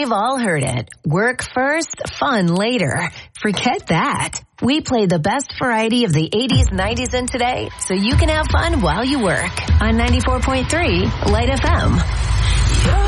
We've all heard it. Work first, fun later. Forget that. We play the best variety of the 80s, 90s, and today, so you can have fun while you work. On 94.3 Light FM.